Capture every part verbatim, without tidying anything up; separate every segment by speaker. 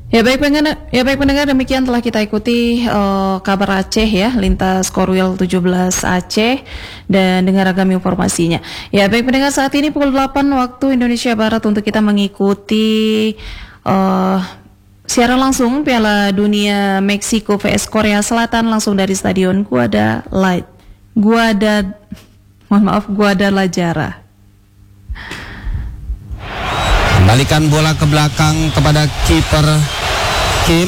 Speaker 1: Ya baik pendengar, ya baik pendengar demikian telah kita ikuti uh, kabar Aceh ya, lintas Korwil tujuh belas Aceh dan dengar ragam informasinya. Ya baik pendengar, saat ini pukul delapan waktu Indonesia Barat untuk kita mengikuti uh, siaran langsung Piala Dunia Meksiko vs Korea Selatan langsung dari Stadion Guadalajara. Guada, mohon maaf Guadalajara.
Speaker 2: Kembalikan bola ke belakang kepada kiper Kim.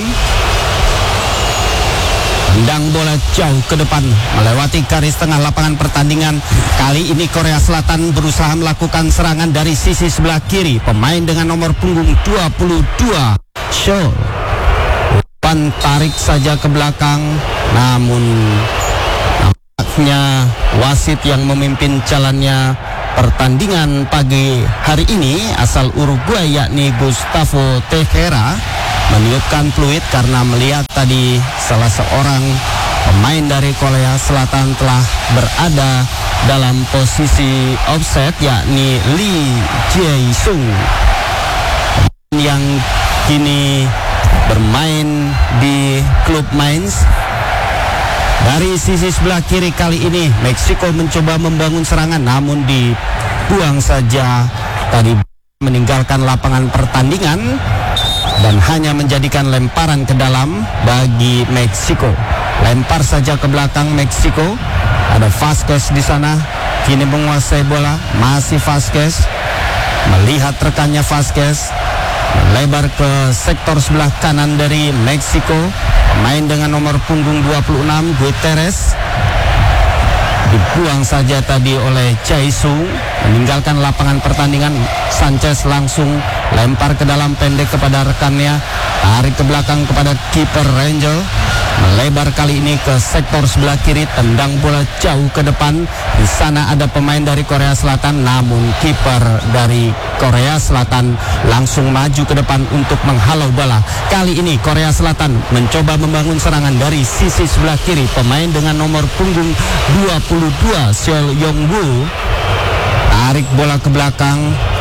Speaker 2: Tendang bola jauh ke depan melewati garis tengah lapangan pertandingan. Kali ini Korea Selatan berusaha melakukan serangan dari sisi sebelah kiri. Pemain dengan nomor punggung dua puluh dua Show Pan tarik saja ke belakang, namun nampaknya wasit yang memimpin jalannya pertandingan pagi hari ini asal Uruguay yakni Gustavo Tejera meniupkan fluid karena melihat tadi salah seorang pemain dari Korea Selatan telah berada dalam posisi offset yakni Lee Jae-sung yang kini bermain di klub Mainz. Dari sisi sebelah kiri kali ini Meksiko mencoba membangun serangan namun dibuang saja tadi, meninggalkan lapangan pertandingan dan hanya menjadikan lemparan ke dalam bagi Meksiko. Lempar saja ke belakang Meksiko. Ada Vazquez di sana, kini menguasai bola, masih Vazquez. Melihat rekannya Vazquez melebar ke sektor sebelah kanan dari Meksiko. Pemain dengan nomor punggung dua puluh enam Guterres dibuang saja tadi oleh Jae-sung, meninggalkan lapangan pertandingan. Sanchez langsung lempar ke dalam pendek kepada rekannya, tarik ke belakang kepada kiper Rangel, melebar kali ini ke sektor sebelah kiri, tendang bola jauh ke depan. Di sana ada pemain dari Korea Selatan, namun kiper dari Korea Selatan langsung maju ke depan untuk menghalau bola. Kali ini Korea Selatan mencoba membangun serangan dari sisi sebelah kiri. Pemain dengan nomor punggung dua puluh dua Seo Yong-woo tarik bola ke belakang.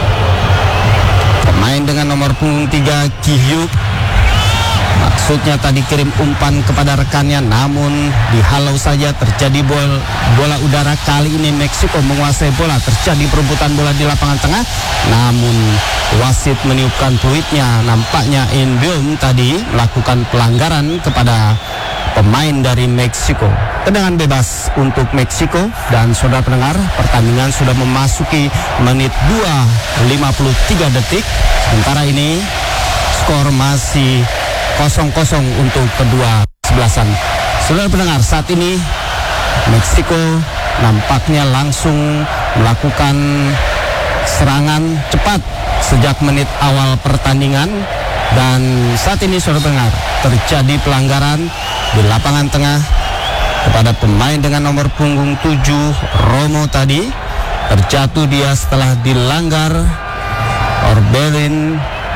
Speaker 2: Pemain dengan nomor punggung tiga Ki-hyuk maksudnya tadi kirim umpan kepada rekannya, namun dihalau saja. Terjadi bol, bola udara. Kali ini Meksiko menguasai bola. Terjadi perebutan bola di lapangan tengah, namun wasit meniupkan fluidnya. Nampaknya In Beom tadi melakukan pelanggaran kepada pemain dari Meksiko. Tendangan bebas untuk Meksiko. Dan saudara pendengar, pertandingan sudah memasuki menit dua lima puluh tiga detik. Sementara ini skor masih kosong kosong untuk kedua sebelasan. Saudara pendengar, saat ini Meksiko nampaknya langsung melakukan serangan cepat sejak menit awal pertandingan. Dan saat ini saudara pendengar, terjadi pelanggaran di lapangan tengah kepada pemain dengan nomor punggung tujuh Romo tadi. Terjatuh dia setelah dilanggar Orberin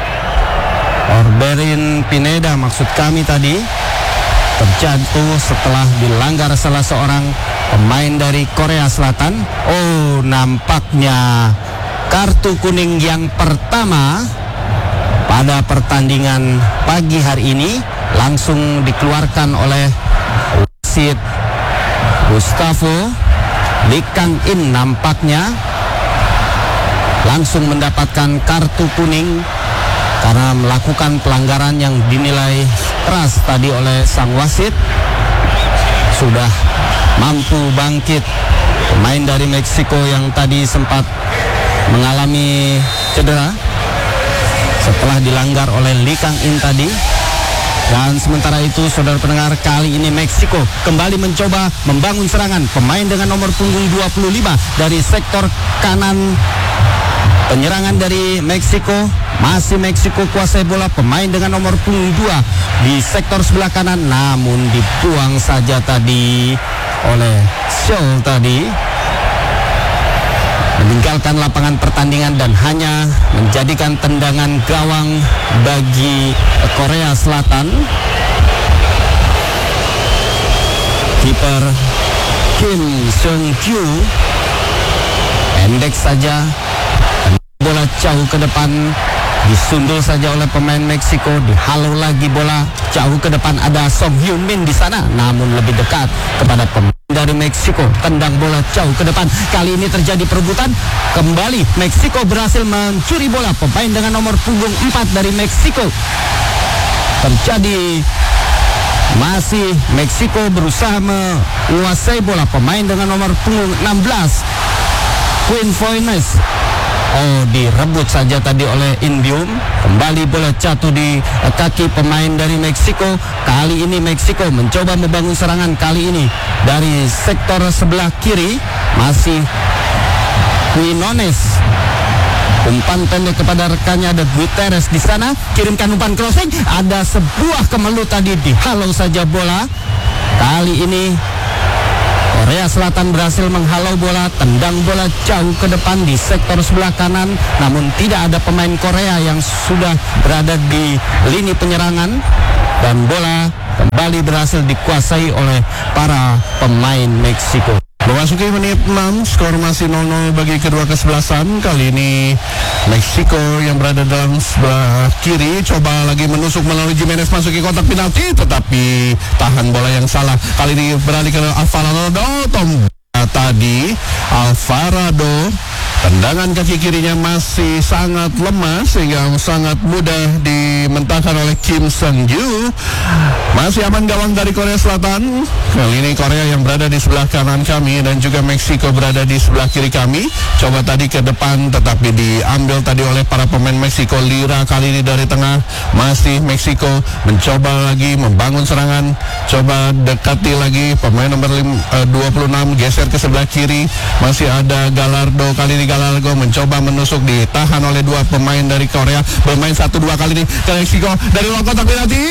Speaker 2: Orberin Pineda maksud kami tadi. Terjatuh setelah dilanggar salah seorang pemain dari Korea Selatan. Oh, nampaknya kartu kuning yang pertama pada pertandingan pagi hari ini langsung dikeluarkan oleh wasit Gustavo Lee Kang-in. Nampaknya langsung mendapatkan kartu kuning karena melakukan pelanggaran yang dinilai keras tadi oleh sang wasit. Sudah mampu bangkit pemain dari Meksiko yang tadi sempat mengalami cedera setelah dilanggar oleh Lee Kang-in tadi. Dan sementara itu saudara pendengar, kali ini Meksiko kembali mencoba membangun serangan. Pemain dengan nomor punggung dua puluh lima dari sektor kanan penyerangan dari Meksiko. Masih Meksiko kuasai bola. Pemain dengan nomor punggung dua di sektor sebelah kanan, namun dibuang saja tadi oleh Seoul tadi, meninggalkan lapangan pertandingan dan hanya menjadikan tendangan gawang bagi Korea Selatan. Kiper Kim Seung-kyu pendek saja, bola jauh ke depan Disundul saja oleh pemain Meksiko, dihalau lagi bola jauh ke depan, ada Song Hyun Min di sana, namun lebih dekat kepada pemain dari Meksiko, tendang bola jauh ke depan. Kali ini terjadi perebutan, kembali Meksiko berhasil mencuri bola. Pemain dengan nomor punggung empat dari Meksiko, terjadi masih Meksiko berusaha menguasai bola. Pemain dengan nomor punggung enam belas Queen Foynes, oh direbut saja tadi oleh Indium. Kembali bola jatuh di kaki pemain dari Meksiko. Kali ini Meksiko mencoba membangun serangan. Kali ini dari sektor sebelah kiri masih Quinones. Umpan pendek kepada rekannya, ada Guterres di sana, kirimkan umpan crossing. Ada sebuah kemelut tadi, dihalau saja bola. Kali ini Korea Selatan berhasil menghalau bola, tendang bola jauh ke depan di sektor sebelah kanan, namun tidak ada pemain Korea yang sudah berada di lini penyerangan, dan bola kembali berhasil dikuasai oleh para pemain Meksiko.
Speaker 3: Memasuki menit enam, skor masih nol nol bagi kedua kesebelasan. Kali ini Meksiko yang berada dalam sebelah kiri coba lagi menusuk melalui Jimenez masuki kotak penalti, tetapi tahan bola yang salah. Kali ini beralih ke Alvarado. Tom tadi Alvarado, tendangan kaki kirinya masih sangat lemah sehingga sangat mudah dimentahkan oleh Kim Seung-ju. Masih aman gawang dari Korea Selatan. Kali ini Korea yang berada di sebelah kanan kami dan juga Meksiko berada di sebelah kiri kami. Coba tadi ke depan tetapi diambil tadi oleh para pemain Meksiko. Lira kali ini dari tengah, masih Meksiko mencoba lagi membangun serangan. Coba dekati lagi pemain nomor dua puluh enam, geser ke sebelah kiri. Masih ada Gallardo. Kali ini Gallardo mencoba menusuk, ditahan oleh dua pemain dari Korea. Bermain satu dua kali ini ke Meksiko dari luar kotak penalti.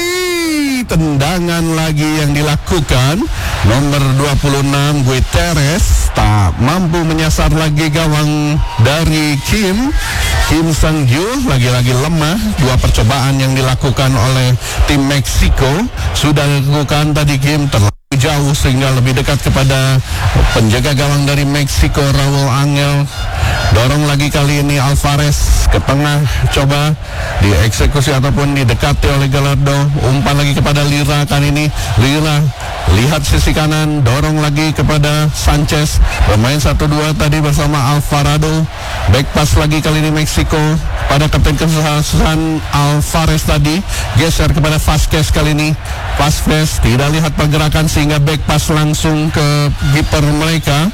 Speaker 3: Tendangan lagi yang dilakukan nomor dua puluh enam Guterres, tak mampu menyasar lagi gawang dari Kim Kim Seung-ju. Lagi-lagi lemah. Dua percobaan yang dilakukan oleh tim Meksiko sudah dilakukan tadi Kim terlalu jauh sehingga lebih dekat kepada penjaga gawang dari Meksiko, Raul Angel. Dorong lagi kali ini Alvarez ke tengah, coba dieksekusi ataupun didekati oleh Gallardo. Umpan lagi kepada Lira, kali ini Lira lihat sisi kanan, dorong lagi kepada Sanchez. Bermain satu dua tadi bersama Alvarado. Back pass lagi kali ini Meksiko pada kapten kesuksesan Alvarez tadi, geser kepada Vasquez. Kali ini Vasquez tidak lihat pergerakan sehingga back pass langsung ke kiper mereka.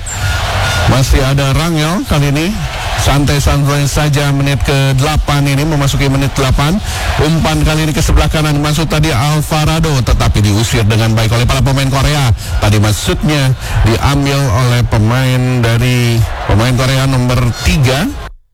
Speaker 3: Masih ada Rangel kali ini, santai-santai saja. Menit ke delapan ini memasuki menit delapan. Umpan kali ini ke sebelah kanan, masuk tadi Alvarado tetapi diusir dengan baik oleh para pemain Korea. Tadi maksudnya diambil oleh pemain dari pemain Korea nomor tiga.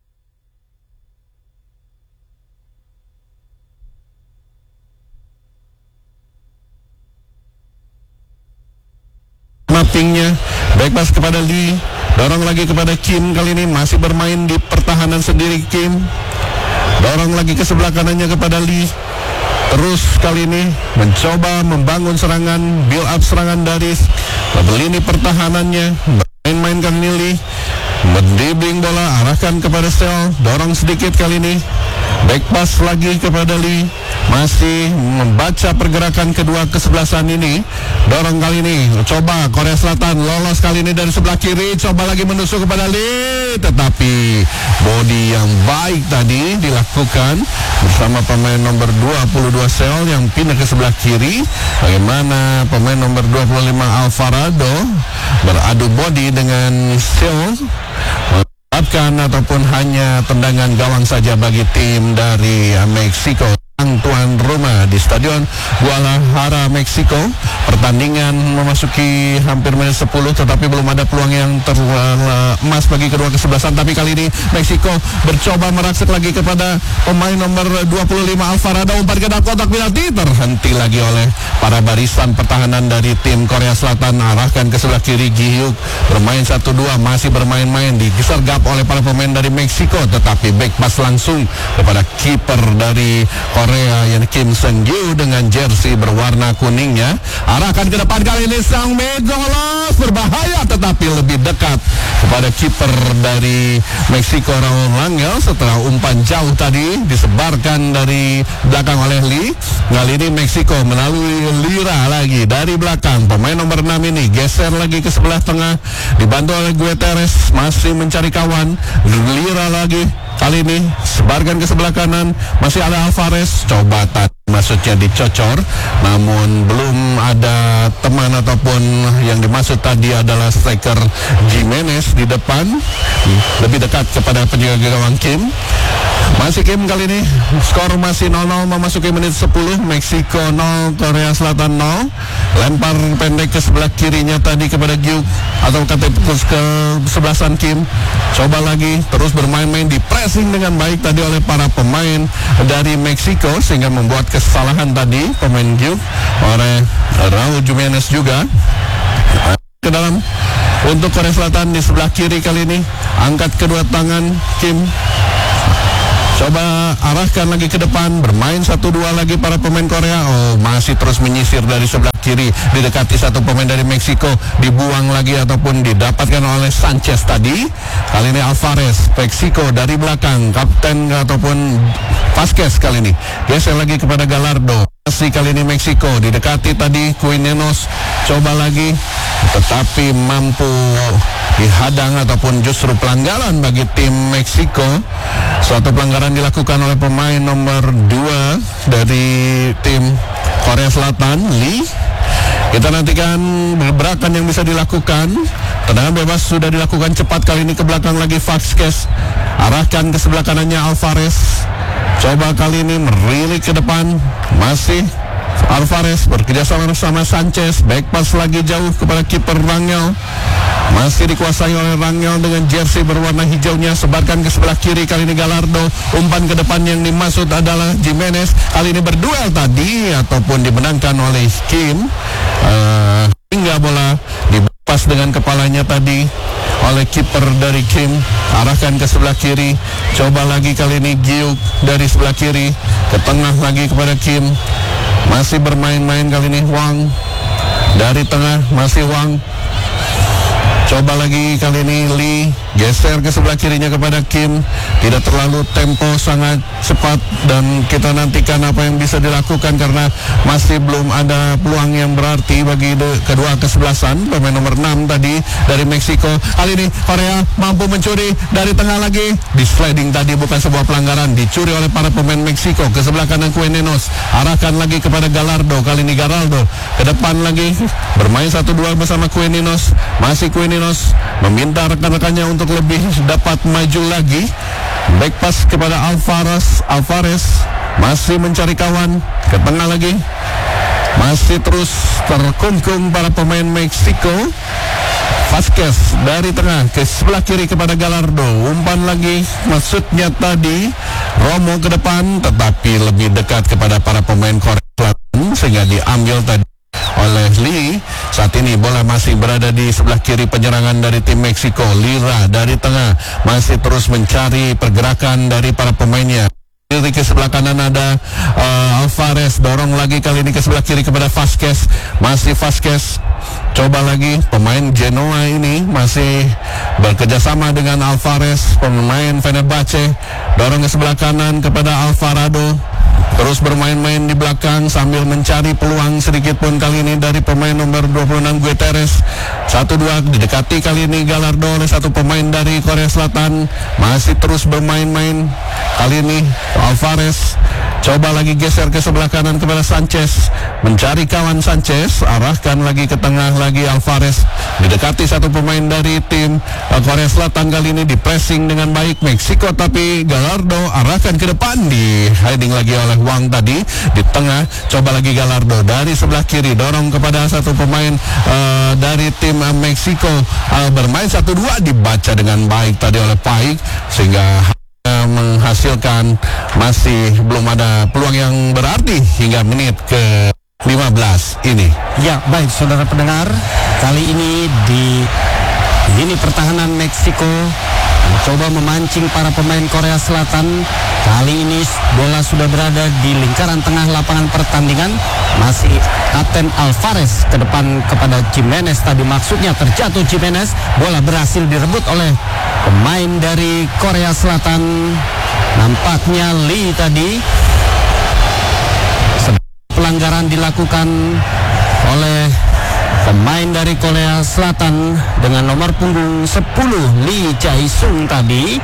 Speaker 3: Mappingnya back pass kepada Lee, dorong lagi kepada Kim. Kali ini masih bermain di pertahanan sendiri Kim, dorong lagi ke sebelah kanannya kepada Lee. Terus kali ini mencoba membangun serangan, build up serangan dari lini pertahanannya. Main-main kali ini Lee, mendribling bola, arahkan kepada Sel, dorong sedikit kali ini. Back pass lagi kepada Lee, masih membaca pergerakan kedua kesebelasan ini. Dorong kali ini, coba Korea Selatan lolos kali ini dari sebelah kiri, coba lagi menusuk kepada Lee, tetapi body yang baik tadi dilakukan bersama pemain nomor dua puluh dua Sel yang pindah ke sebelah kiri. Bagaimana pemain nomor dua puluh lima Alvarado beradu body dengan Sel, ataupun hanya tendangan gawang saja bagi tim dari Meksiko. Tuan rumah di Stadion Guadalajara, Meksiko. Pertandingan memasuki hampir menit sepuluh tetapi belum ada peluang yang teremas bagi kedua kesebelasan. Tapi kali ini Meksiko bercoba merangsek lagi kepada pemain nomor dua puluh lima Alvarado. Umpan ke dalam kotak penalti terhenti lagi oleh para barisan pertahanan dari tim Korea Selatan. Arahkan ke sebelah kiri, Gi Hyuk bermain satu dua, masih bermain-main, disergap oleh para pemain dari Meksiko, tetapi back pass langsung kepada kiper dari Korea yang Kim Seung-gyu dengan jersey berwarna kuningnya. Arahkan ke depan, kali ini Sang Megolos berbahaya, tetapi lebih dekat kepada kiper dari Meksiko Raul Rangel. Setelah umpan jauh tadi disebarkan dari belakang oleh Lee, kali ini Meksiko melalui Lira lagi dari belakang. Pemain nomor enam ini geser lagi ke sebelah tengah, dibantu oleh Guterres, masih mencari kawan. Lira lagi, kali ini sebarkan ke sebelah kanan, masih ada Alvarez, coba tadi maksudnya dicocor, namun belum ada teman ataupun yang dimaksud tadi adalah striker Jimenez di depan, lebih dekat kepada penjaga gawang Kim. Masih Kim kali ini, skor masih nol nol memasuki menit sepuluh, Meksiko nol, Korea Selatan nol. Lempar pendek ke sebelah kirinya tadi kepada Gyuk, atau kata ke sebelasan Kim. Coba lagi, terus bermain-main, di pressing dengan baik tadi oleh para pemain dari Meksiko, sehingga membuat kesalahan tadi pemain Gyuk oleh Raul Jimenez juga. Ke dalam untuk Korea Selatan di sebelah kiri kali ini, angkat kedua tangan Kim, coba arahkan lagi ke depan, bermain satu dua lagi para pemain Korea. Oh, masih terus menyisir dari sebelah kiri, didekati satu pemain dari Meksiko, dibuang lagi ataupun didapatkan oleh Sanchez tadi. Kali ini Alvarez, Meksiko dari belakang, kapten ataupun Vasquez kali ini geser lagi kepada Gallardo. Masih kali ini Meksiko didekati tadi Quinteros, coba lagi, tetapi mampu dihadang ataupun justru pelanggaran bagi tim Meksiko. Suatu pelanggaran dilakukan oleh pemain nomor dua dari tim Korea Selatan, Lee. Kita nantikan gebrakan yang bisa dilakukan. Tendangan bebas sudah dilakukan cepat, kali ini ke belakang lagi Vasquez, arahkan ke sebelah kanannya Alvarez. Coba kali ini merilik ke depan, masih Alvarez bekerjasama bersama Sanchez, back pass lagi jauh kepada kiper Rangel, masih dikuasai oleh Rangel dengan jersey berwarna hijaunya, sebarkan ke sebelah kiri, kali ini Gallardo, umpan ke depan yang dimaksud adalah Jimenez, kali ini berduel tadi ataupun dimenangkan oleh Kim, uh, hingga bola dipas dengan kepalanya tadi oleh kiper dari Kim. Arahkan ke sebelah kiri, coba lagi kali ini Gyuk dari sebelah kiri ke tengah lagi kepada Kim, masih bermain-main kali ini Wang dari tengah, masih Wang, coba lagi kali ini Lee geser ke sebelah kirinya kepada Kim. Tidak terlalu tempo sangat cepat, dan kita nantikan apa yang bisa dilakukan karena masih belum ada peluang yang berarti bagi de- kedua kesebelasan. Pemain nomor enam tadi dari Meksiko, kali ini Korea mampu mencuri dari tengah lagi, di sliding tadi bukan sebuah pelanggaran, dicuri oleh para pemain Meksiko. Ke sebelah kanan Quinteros, arahkan lagi kepada Gallardo, kali ini Gallardo ke depan lagi, bermain satu dua bersama Quinteros, masih Quinteros meminta rekan-rekannya untuk lebih dapat maju lagi, back pass kepada Alvarez. Alvarez masih mencari kawan, ke tengah lagi, masih terus terkungkung para pemain Meksiko. Vasquez dari tengah ke sebelah kiri kepada Gallardo, umpan lagi, maksudnya tadi Romo ke depan, tetapi lebih dekat kepada para pemain Korea Selatan sehingga diambil tadi oleh Lee. Saat ini bola masih berada di sebelah kiri penyerangan dari tim Meksiko. Lira dari tengah masih terus mencari pergerakan dari para pemainnya. Kiri ke sebelah kanan ada uh, Alvarez, dorong lagi kali ini ke sebelah kiri kepada Vasquez, masih Vasquez, coba lagi pemain Genoa ini masih bekerjasama dengan Alvarez, pemain Fenerbahce, dorong ke sebelah kanan kepada Alvarado, terus bermain-main di belakang sambil mencari peluang sedikit pun kali ini dari pemain nomor dua puluh enam Guterres. Satu dua didekati kali ini Gallardo oleh satu pemain dari Korea Selatan, masih terus bermain-main kali ini Alvarez, coba lagi geser ke sebelah kanan kepada Sanchez, mencari kawan Sanchez, arahkan lagi ke tengah lagi Alvarez, didekati satu pemain dari tim uh, Korea Selatan, kali ini di pressing dengan baik Meksiko, tapi Gallardo arahkan ke depan, di hiding lagi oleh Wang tadi di tengah. Coba lagi Gallardo dari sebelah kiri, dorong kepada satu pemain uh, dari tim uh, Meksiko, uh, bermain satu dua, dibaca dengan baik tadi oleh Paik sehingga menghasilkan masih belum ada peluang yang berarti hingga menit ke lima belas ini.
Speaker 2: Ya, baik saudara pendengar, kali ini di lini pertahanan Meksiko mencoba memancing para pemain Korea Selatan. Kali ini bola sudah berada di lingkaran tengah lapangan pertandingan. Masih Kapten Alvarez ke depan kepada Jimenez. Tadi maksudnya terjatuh Jimenez. Bola berhasil direbut oleh pemain dari Korea Selatan. Nampaknya Lee tadi. Pelanggaran dilakukan oleh pemain dari Korea Selatan dengan nomor punggung sepuluh Lee Jae-sung tadi.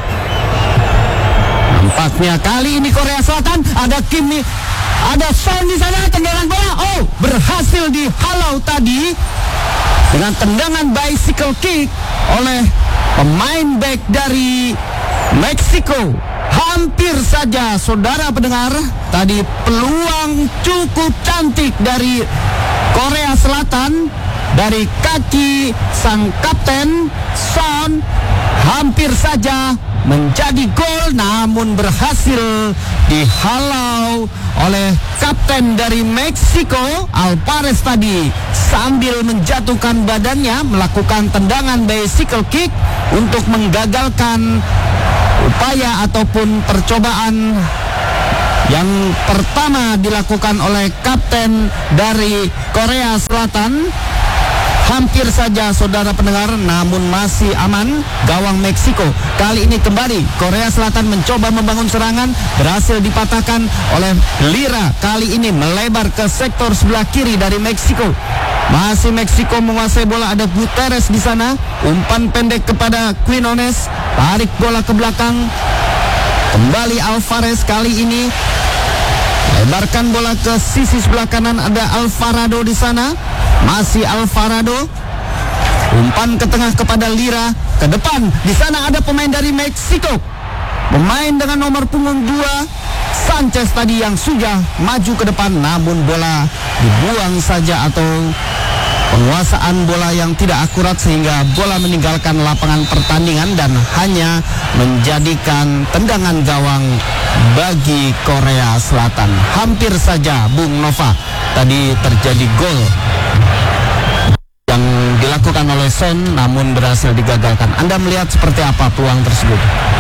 Speaker 2: Nampaknya kali ini Korea Selatan ada Kim nih, ada Son di sana, tendangan bola. Oh, berhasil dihalau tadi dengan tendangan bicycle kick oleh pemain back dari Meksiko. Hampir saja saudara pendengar, tadi peluang cukup cantik dari Korea Selatan, dari kaki sang kapten Son, hampir saja menjadi gol, namun berhasil dihalau oleh kapten dari Meksiko Alvarez tadi sambil menjatuhkan badannya melakukan tendangan bicycle kick untuk menggagalkan upaya ataupun percobaan yang pertama dilakukan oleh kapten dari Korea Selatan. Hampir saja saudara pendengar, namun masih aman gawang Meksiko. Kali ini kembali Korea Selatan mencoba membangun serangan, berhasil dipatahkan oleh Lira. Kali ini melebar ke sektor sebelah kiri dari Meksiko. Masih Meksiko menguasai bola, ada Guterres di sana. Umpan pendek kepada Quinones, tarik bola ke belakang. Kembali Alvarez kali ini lebarkan bola ke sisi sebelah kanan, ada Alvarado di sana. Masih Alvarado. Umpan ke tengah kepada Lira, ke depan. Di sana ada pemain dari Meksiko. Pemain dengan nomor punggung dua Sanchez tadi yang sudah maju ke depan, namun bola dibuang saja atau penguasaan bola yang tidak akurat sehingga bola meninggalkan lapangan pertandingan dan hanya menjadikan tendangan gawang bagi Korea Selatan. Hampir saja Bung Nova tadi terjadi gol yang dilakukan oleh Son namun berhasil digagalkan. Anda melihat seperti apa peluang tersebut?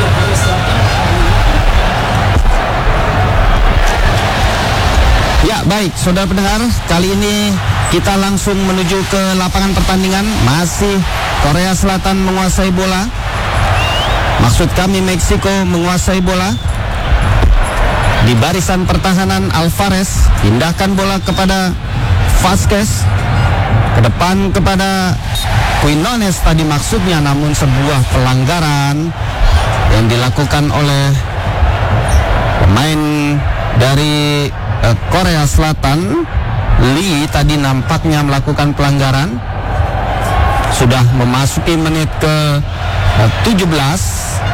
Speaker 2: Ya, baik saudara pendengar, kali ini kita langsung menuju ke lapangan pertandingan. Masih Korea Selatan menguasai bola. Maksud kami Meksiko menguasai bola. Di barisan pertahanan Alvarez pindahkan bola kepada Vasquez, ke depan kepada Quinones tadi maksudnya, namun sebuah pelanggaran yang dilakukan oleh pemain dari uh, Korea Selatan. Lee tadi nampaknya melakukan pelanggaran. Sudah memasuki menit ke uh, tujuh belas.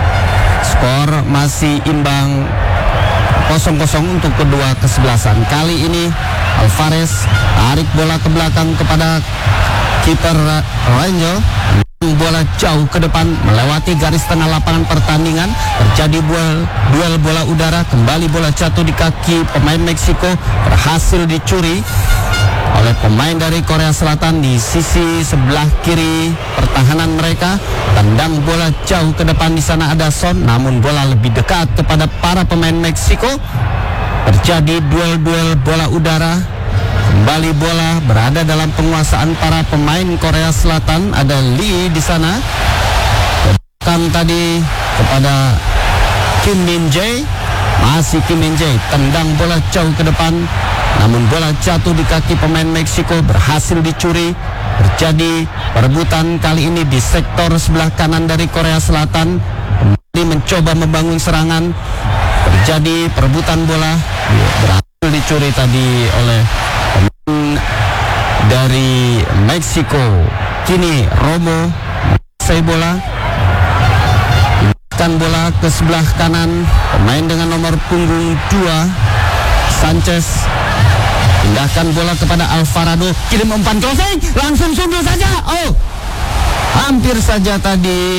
Speaker 2: Skor masih imbang kosong kosong untuk kedua kesebelasan. Kali ini Alvarez tarik bola ke belakang kepada kiper Rangel. Bola jauh ke depan melewati garis tengah lapangan pertandingan. Terjadi duel, duel bola udara. Kembali bola jatuh di kaki pemain Meksiko, berhasil dicuri oleh pemain dari Korea Selatan di sisi sebelah kiri pertahanan mereka. Tendang bola jauh ke depan, di sana ada Son, namun bola lebih dekat kepada para pemain Meksiko. Terjadi duel-duel bola udara. Kembali bola berada dalam penguasaan para pemain Korea Selatan. Ada Lee di sana. Belakang tadi kepada Kim Min Jae. Masih Kim Min Jae tendang bola jauh ke depan, namun bola jatuh di kaki pemain Meksiko, berhasil dicuri. Terjadi perebutan kali ini di sektor sebelah kanan dari Korea Selatan. Kembali mencoba membangun serangan. Terjadi perebutan bola, berhasil dicuri tadi oleh pemain dari Meksiko. Kini Romo menguasai bola, pindahkan bola ke sebelah kanan. Pemain dengan nomor punggung dua Sanchez pindahkan bola kepada Alvarado, kirim umpan crossing, langsung sundul saja. Oh, hampir saja tadi